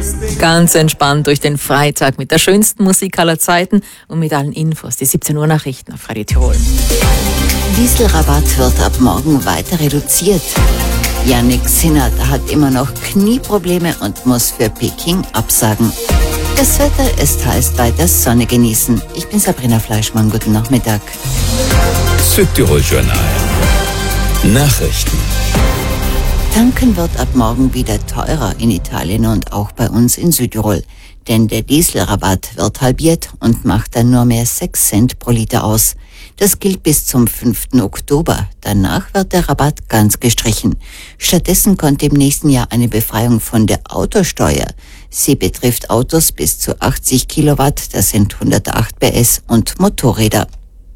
Ganz entspannt durch den Freitag mit der schönsten Musik aller Zeiten und mit allen Infos. Die 17 Uhr Nachrichten auf Radio Tirol. Dieselrabatt wird ab morgen weiter reduziert. Yannick Sinner hat immer noch Knieprobleme und muss für Peking absagen. Das Wetter ist heiß, weiter Sonne genießen. Ich bin Sabrina Fleischmann, guten Nachmittag. Südtirol Journal. Nachrichten. Tanken wird ab morgen wieder teurer in Italien und auch bei uns in Südtirol. Denn der Dieselrabatt wird halbiert und macht dann nur mehr 6 Cent pro Liter aus. Das gilt bis zum 5. Oktober. Danach wird der Rabatt ganz gestrichen. Stattdessen kommt im nächsten Jahr eine Befreiung von der Autosteuer. Sie betrifft Autos bis zu 80 Kilowatt, das sind 108 PS, und Motorräder.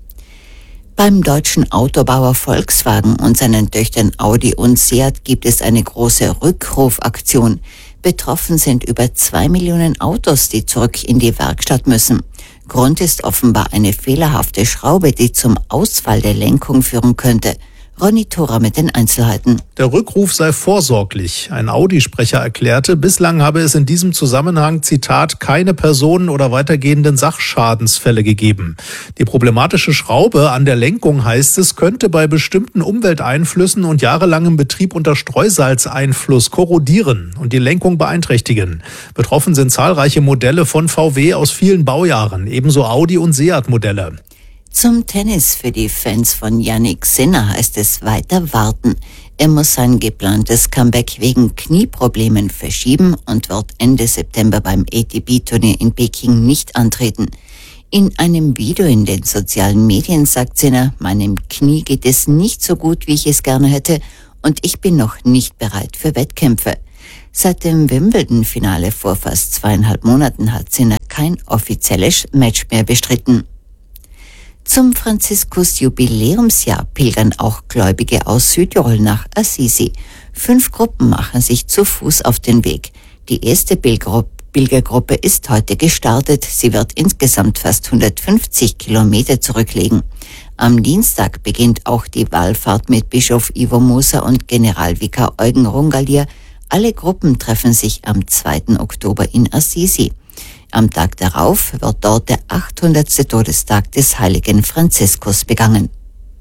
Beim deutschen Autobauer Volkswagen und seinen Töchtern Audi und Seat gibt es eine große Rückrufaktion. Betroffen sind über 2 Millionen Autos, die zurück in die Werkstatt müssen. Grund ist offenbar eine fehlerhafte Schraube, die zum Ausfall der Lenkung führen könnte. Ronny Thora mit den Einzelheiten. Der Rückruf sei vorsorglich. Ein Audi-Sprecher erklärte, bislang habe es in diesem Zusammenhang, Zitat, keine Personen- oder weitergehenden Sachschadensfälle gegeben. Die problematische Schraube an der Lenkung, heißt es, könnte bei bestimmten Umwelteinflüssen und jahrelangem Betrieb unter Streusalzeinfluss korrodieren und die Lenkung beeinträchtigen. Betroffen sind zahlreiche Modelle von VW aus vielen Baujahren, ebenso Audi- und Seat-Modelle. Zum Tennis für die Fans von Yannick Sinner heißt es weiter warten. Er muss sein geplantes Comeback wegen Knieproblemen verschieben und wird Ende September beim ATP-Turnier in Peking nicht antreten. In einem Video in den sozialen Medien sagt Sinner, meinem Knie geht es nicht so gut, wie ich es gerne hätte, und ich bin noch nicht bereit für Wettkämpfe. Seit dem Wimbledon-Finale vor fast 2,5 Monaten hat Sinner kein offizielles Match mehr bestritten. Zum Franziskus-Jubiläumsjahr pilgern auch Gläubige aus Südtirol nach Assisi. 5 Gruppen machen sich zu Fuß auf den Weg. Die erste Pilgergruppe ist heute gestartet. Sie wird insgesamt fast 150 Kilometer zurücklegen. Am Dienstag beginnt auch die Wallfahrt mit Bischof Ivo Moser und Generalvikar Eugen Rungalier. Alle Gruppen treffen sich am 2. Oktober in Assisi. Am Tag darauf wird dort der 800. Todestag des heiligen Franziskus begangen.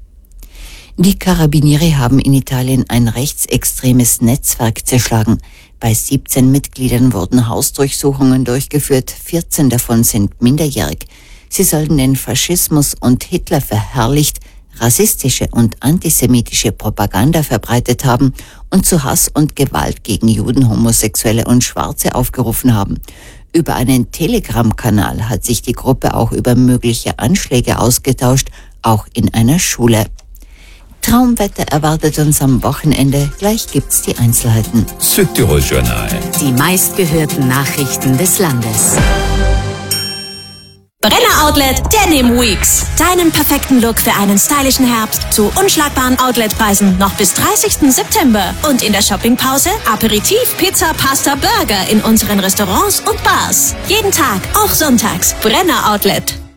Die Carabinieri haben in Italien ein rechtsextremes Netzwerk zerschlagen. Bei 17 Mitgliedern wurden Hausdurchsuchungen durchgeführt, 14 davon sind minderjährig. Sie sollten den Faschismus und Hitler verherrlicht, rassistische und antisemitische Propaganda verbreitet haben und zu Hass und Gewalt gegen Juden, Homosexuelle und Schwarze aufgerufen haben. Über einen Telegram-Kanal hat sich die Gruppe auch über mögliche Anschläge ausgetauscht, auch in einer Schule. Traumwetter erwartet uns am Wochenende. Gleich gibt's die Einzelheiten. Südtirol Journal. Die meistgehörten Nachrichten des Landes. Brenner Outlet Denim Weeks. Deinen perfekten Look für einen stylischen Herbst zu unschlagbaren Outletpreisen noch bis 30. September. Und in der Shoppingpause Aperitif, Pizza, Pasta, Burger in unseren Restaurants und Bars. Jeden Tag, auch sonntags. Brenner Outlet.